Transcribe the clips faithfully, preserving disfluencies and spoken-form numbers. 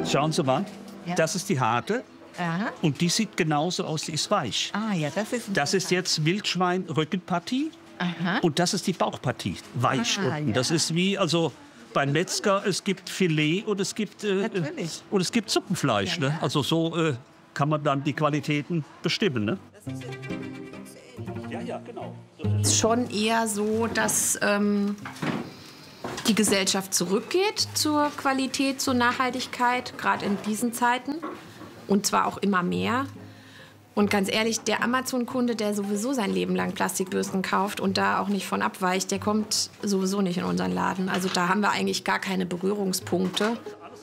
Schauen Sie mal, Ja. das ist die harte. Aha. Und die sieht genauso aus, die ist weich. Ah ja, das ist Das ist jetzt Wildschwein-Rückenpartie. Aha. Und das ist die Bauchpartie, weich Ah, unten. ja. Das ist wie, also beim Metzger, es gibt Filet und es gibt, äh, Natürlich. und es gibt Suppenfleisch. Ja, Ne? ja. Also so äh, kann man dann die Qualitäten bestimmen. Ne? Ja, ja, genau. Es ist schon eher so, dass ähm, die Gesellschaft zurückgeht zur Qualität, zur Nachhaltigkeit, gerade in diesen Zeiten. Und zwar auch immer mehr. Und ganz ehrlich, der Amazon-Kunde, der sowieso sein Leben lang Plastikbürsten kauft und da auch nicht von abweicht, der kommt sowieso nicht in unseren Laden. Also da haben wir eigentlich gar keine Berührungspunkte.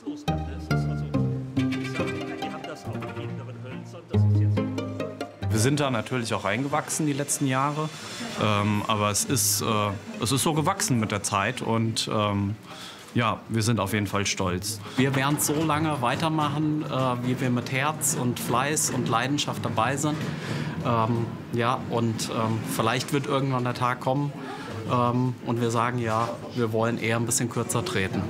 Wir sind da natürlich auch reingewachsen die letzten Jahre, ähm, aber es ist, äh, es ist so gewachsen mit der Zeit und ähm, ja, wir sind auf jeden Fall stolz. Wir werden so lange weitermachen, äh, wie wir mit Herz und Fleiß und Leidenschaft dabei sind. Ähm, ja, und ähm, vielleicht wird irgendwann der Tag kommen ähm, und wir sagen, ja, wir wollen eher ein bisschen kürzer treten.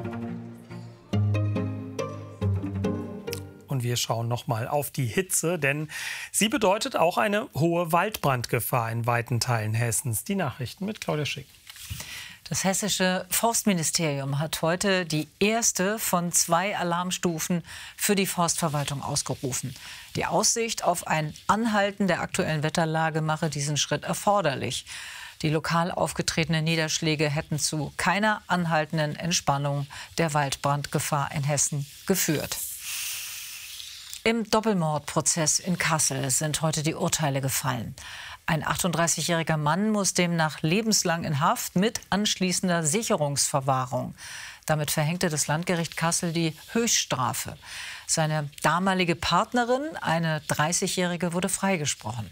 Und wir schauen noch mal auf die Hitze, denn sie bedeutet auch eine hohe Waldbrandgefahr in weiten Teilen Hessens. Die Nachrichten mit Claudia Schick. Das hessische Forstministerium hat heute die erste von zwei Alarmstufen für die Forstverwaltung ausgerufen. Die Aussicht auf ein Anhalten der aktuellen Wetterlage mache diesen Schritt erforderlich. Die lokal aufgetretenen Niederschläge hätten zu keiner anhaltenden Entspannung der Waldbrandgefahr in Hessen geführt. Im Doppelmordprozess in Kassel sind heute die Urteile gefallen. Ein achtunddreißigjähriger Mann muss demnach lebenslang in Haft mit anschließender Sicherungsverwahrung. Damit verhängte das Landgericht Kassel die Höchststrafe. Seine damalige Partnerin, eine dreißigjährige, wurde freigesprochen.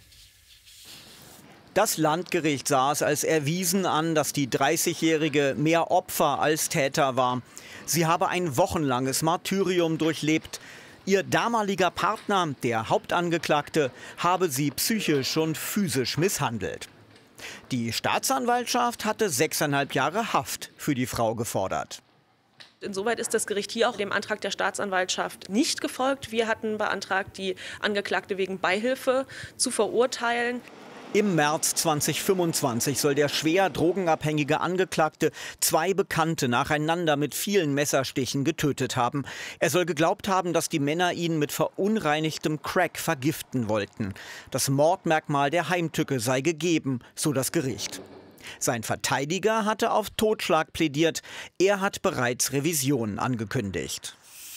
Das Landgericht sah es als erwiesen an, dass die dreißigjährige mehr Opfer als Täter war. Sie habe ein wochenlanges Martyrium durchlebt. Ihr damaliger Partner, der Hauptangeklagte, habe sie psychisch und physisch misshandelt. Die Staatsanwaltschaft hatte sechseinhalb Jahre Haft für die Frau gefordert. Insoweit ist das Gericht hier auch dem Antrag der Staatsanwaltschaft nicht gefolgt. Wir hatten beantragt, die Angeklagte wegen Beihilfe zu verurteilen. Im März zweitausendfünfundzwanzig soll der schwer drogenabhängige Angeklagte zwei Bekannte nacheinander mit vielen Messerstichen getötet haben. Er soll geglaubt haben, dass die Männer ihn mit verunreinigtem Crack vergiften wollten. Das Mordmerkmal der Heimtücke sei gegeben, so das Gericht. Sein Verteidiger hatte auf Totschlag plädiert. Er hat bereits Revisionen angekündigt.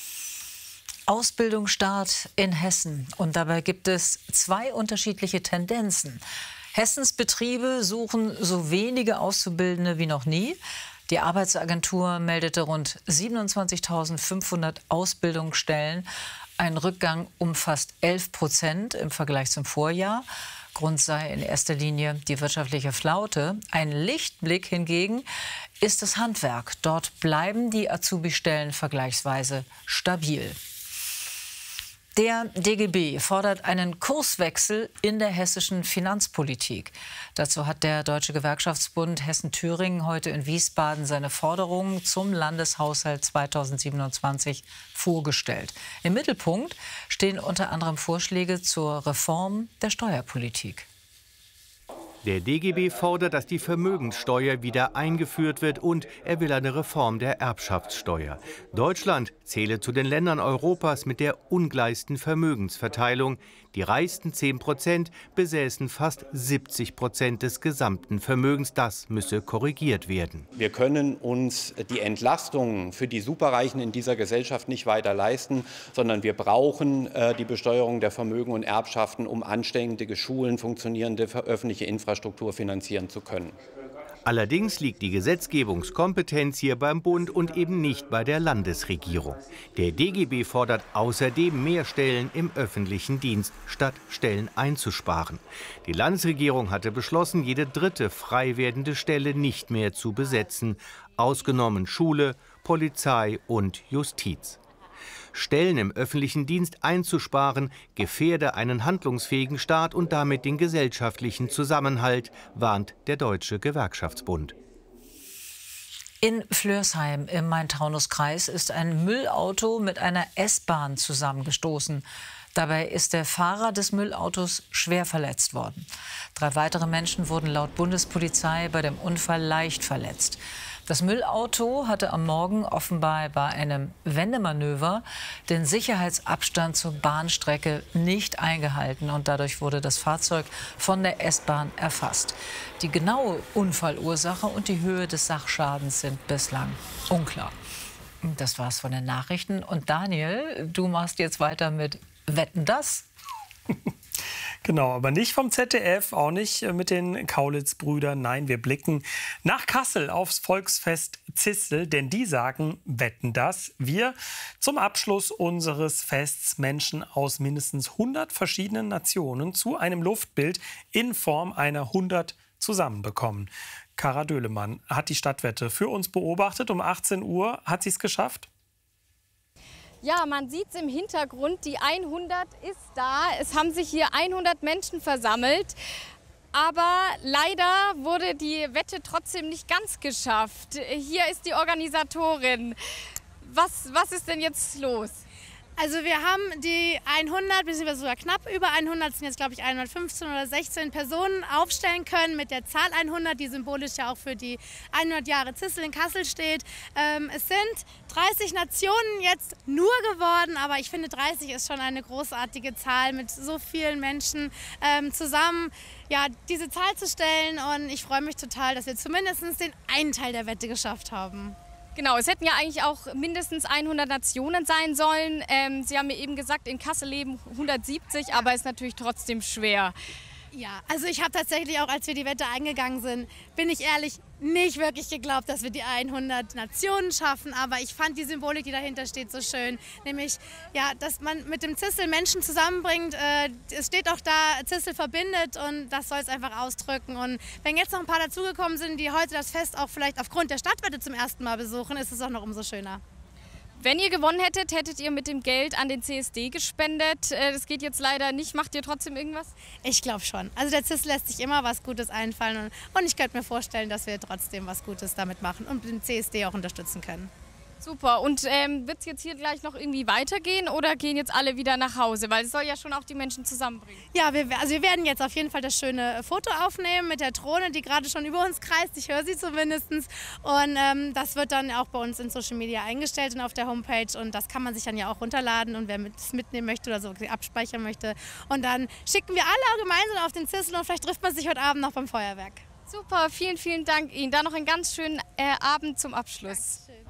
Ausbildungsstart in Hessen. Und dabei gibt es zwei unterschiedliche Tendenzen. Hessens Betriebe suchen so wenige Auszubildende wie noch nie. Die Arbeitsagentur meldete rund siebenundzwanzigtausendfünfhundert Ausbildungsstellen, ein Rückgang um fast elf Prozent im Vergleich zum Vorjahr. Grund sei in erster Linie die wirtschaftliche Flaute. Ein Lichtblick hingegen ist das Handwerk. Dort bleiben die Azubi-Stellen vergleichsweise stabil. Der D G B fordert einen Kurswechsel in der hessischen Finanzpolitik. Dazu hat der Deutsche Gewerkschaftsbund Hessen-Thüringen heute in Wiesbaden seine Forderungen zum Landeshaushalt zweitausendsiebenundzwanzig vorgestellt. Im Mittelpunkt stehen unter anderem Vorschläge zur Reform der Steuerpolitik. Der D G B fordert, dass die Vermögenssteuer wieder eingeführt wird und er will eine Reform der Erbschaftssteuer. Deutschland zähle zu den Ländern Europas mit der ungleichen Vermögensverteilung. Die reichsten zehn Prozent besäßen fast siebzig Prozent des gesamten Vermögens. Das müsse korrigiert werden. Wir können uns die Entlastungen für die Superreichen in dieser Gesellschaft nicht weiter leisten, sondern wir brauchen äh, die Besteuerung der Vermögen und Erbschaften, um anständige Schulen, funktionierende öffentliche Infrastruktur finanzieren zu können. Allerdings liegt die Gesetzgebungskompetenz hier beim Bund und eben nicht bei der Landesregierung. Der D G B fordert außerdem mehr Stellen im öffentlichen Dienst, statt Stellen einzusparen. Die Landesregierung hatte beschlossen, jede dritte frei werdende Stelle nicht mehr zu besetzen, ausgenommen Schule, Polizei und Justiz. Stellen im öffentlichen Dienst einzusparen, gefährde einen handlungsfähigen Staat und damit den gesellschaftlichen Zusammenhalt, warnt der Deutsche Gewerkschaftsbund. In Flörsheim im Main-Taunus-Kreis ist ein Müllauto mit einer S-Bahn zusammengestoßen. Dabei ist der Fahrer des Müllautos schwer verletzt worden. Drei weitere Menschen wurden laut Bundespolizei bei dem Unfall leicht verletzt. Das Müllauto hatte am Morgen offenbar bei einem Wendemanöver den Sicherheitsabstand zur Bahnstrecke nicht eingehalten und dadurch wurde das Fahrzeug von der S-Bahn erfasst. Die genaue Unfallursache und die Höhe des Sachschadens sind bislang unklar. Das war's von den Nachrichten. Und Daniel, du machst jetzt weiter mit Wetten, dass? Genau, aber nicht vom Z D F, auch nicht mit den Kaulitz-Brüdern. Nein, wir blicken nach Kassel aufs Volksfest Zissel, denn die sagen, wetten, dass wir zum Abschluss unseres Fests Menschen aus mindestens hundert verschiedenen Nationen zu einem Luftbild in Form einer hundert zusammenbekommen. Kara Döhlemann hat die Stadtwette für uns beobachtet. Um achtzehn Uhr hat sie es geschafft. Ja, man sieht es im Hintergrund, die hundert ist da. Es haben sich hier hundert Menschen versammelt. Aber leider wurde die Wette trotzdem nicht ganz geschafft. Hier ist die Organisatorin. Was, was ist denn jetzt los? Also wir haben die hundert, beziehungsweise sogar knapp über hundert, sind jetzt glaube ich hundertfünfzehn oder sechzehn Personen aufstellen können mit der Zahl hundert, die symbolisch ja auch für die hundert Jahre Zissel in Kassel steht. Ähm, es sind dreißig Nationen jetzt nur geworden, aber ich finde dreißig ist schon eine großartige Zahl mit so vielen Menschen ähm, zusammen. Ja, diese Zahl zu stellen und ich freue mich total, dass wir zumindest den einen Teil der Wette geschafft haben. Genau, es hätten ja eigentlich auch mindestens hundert Nationen sein sollen. Ähm, Sie haben mir eben gesagt, in Kassel leben hundertsiebzig, aber ist natürlich trotzdem schwer. Ja, also ich habe tatsächlich auch, als wir die Wette eingegangen sind, bin ich ehrlich, nicht wirklich geglaubt, dass wir die hundert Nationen schaffen. Aber ich fand die Symbolik, die dahinter steht, so schön. Nämlich, ja, dass man mit dem Zissel Menschen zusammenbringt. Äh, es steht auch da, Zissel verbindet und das soll es einfach ausdrücken. Und wenn jetzt noch ein paar dazugekommen sind, die heute das Fest auch vielleicht aufgrund der Stadtwette zum ersten Mal besuchen, ist es auch noch umso schöner. Wenn ihr gewonnen hättet, hättet ihr mit dem Geld an den C S D gespendet. Das geht jetzt leider nicht. Macht ihr trotzdem irgendwas? Ich glaube schon. Also der Zissel lässt sich immer was Gutes einfallen. Und, und ich könnte mir vorstellen, dass wir trotzdem was Gutes damit machen und den C S D auch unterstützen können. Super. Und ähm, wird es jetzt hier gleich noch irgendwie weitergehen oder gehen jetzt alle wieder nach Hause? Weil es soll ja schon auch die Menschen zusammenbringen. Ja, wir, also wir werden jetzt auf jeden Fall das schöne Foto aufnehmen mit der Drohne, die gerade schon über uns kreist. Ich höre sie zumindest. Und ähm, das wird dann auch bei uns in Social Media eingestellt und auf der Homepage. Und das kann man sich dann ja auch runterladen und wer es mitnehmen möchte oder so abspeichern möchte. Und dann schicken wir alle gemeinsam auf den Zissel und vielleicht trifft man sich heute Abend noch beim Feuerwerk. Super, vielen, vielen Dank Ihnen. Dann noch einen ganz schönen äh, Abend zum Abschluss. Dankeschön.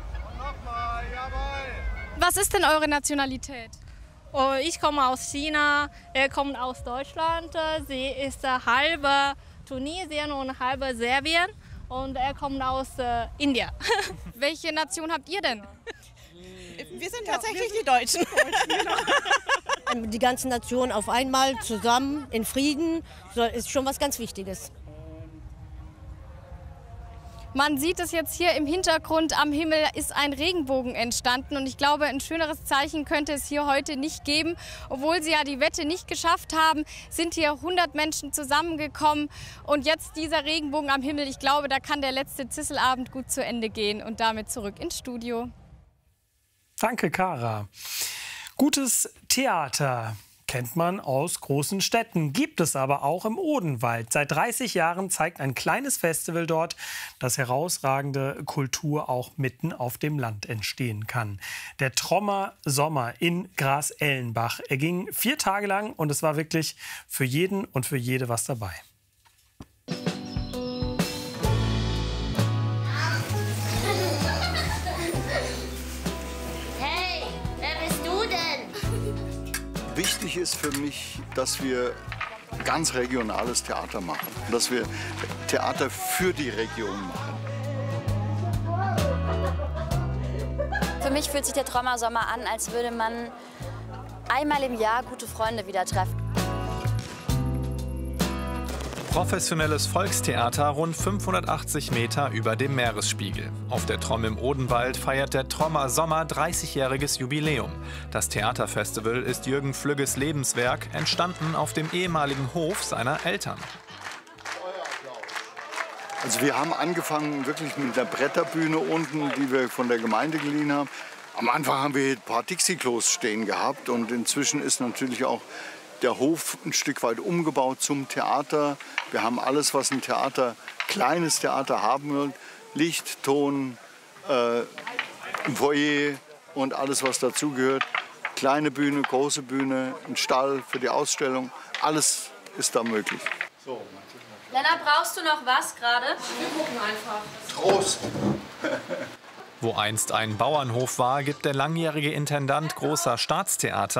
Nochmal, jawohl. Was ist denn eure Nationalität? Oh, ich komme aus China, er kommt aus Deutschland. Sie ist halber Tunesien und halber Serbien und er kommt aus äh, Indien. Welche Nation habt ihr denn? Wir sind tatsächlich die Deutschen. Die ganzen Nationen auf einmal zusammen in Frieden ist schon was ganz Wichtiges. Man sieht es jetzt hier im Hintergrund, am Himmel ist ein Regenbogen entstanden und ich glaube, ein schöneres Zeichen könnte es hier heute nicht geben. Obwohl sie ja die Wette nicht geschafft haben, sind hier hundert Menschen zusammengekommen und jetzt dieser Regenbogen am Himmel, ich glaube, da kann der letzte Zisselabend gut zu Ende gehen und damit zurück ins Studio. Danke, Kara. Gutes Theater kennt man aus großen Städten, gibt es aber auch im Odenwald. Seit dreißig Jahren zeigt ein kleines Festival dort, dass herausragende Kultur auch mitten auf dem Land entstehen kann. Der Trommer Sommer in Gras-Ellenbach. Er ging vier Tage lang und es war wirklich für jeden und für jede was dabei. Wichtig ist für mich, dass wir ganz regionales Theater machen, dass wir Theater für die Region machen. Für mich fühlt sich der Trommer Sommer an, als würde man einmal im Jahr gute Freunde wieder treffen. Professionelles Volkstheater rund fünfhundertachtzig Meter über dem Meeresspiegel. Auf der Tromm im Odenwald feiert der Trommer Sommer dreißigjähriges Jubiläum. Das Theaterfestival ist Jürgen Flügges Lebenswerk, entstanden auf dem ehemaligen Hof seiner Eltern. Also wir haben angefangen wirklich mit einer Bretterbühne unten, die wir von der Gemeinde geliehen haben. Am Anfang haben wir ein paar Dixie-Klos stehen gehabt und inzwischen ist natürlich auch der Hof ein Stück weit umgebaut zum Theater. Wir haben alles, was ein Theater, kleines Theater haben will. Licht, Ton, äh, Foyer und alles, was dazugehört. Kleine Bühne, große Bühne, ein Stall für die Ausstellung. Alles ist da möglich. So. Lennart, brauchst du noch was gerade? Wir gucken einfach. Trost! Wo einst ein Bauernhof war, gibt der langjährige Intendant großer Staatstheater